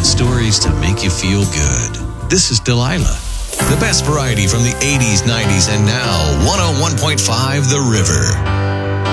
stories to make you feel good. This is Delilah. The best variety from the 80s, 90s, and now 101.5 The River.